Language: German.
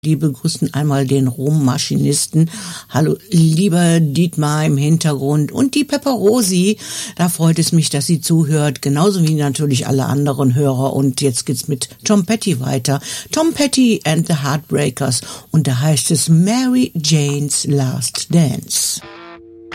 Die begrüßen einmal den Rummaschinisten. Hallo, lieber Dietmar im Hintergrund und die Pepperosi. Da freut es mich, dass sie zuhört, genauso wie natürlich alle anderen Hörer. Und jetzt geht's mit Tom Petty weiter. Tom Petty and the Heartbreakers. Und da heißt es Mary Jane's Last Dance.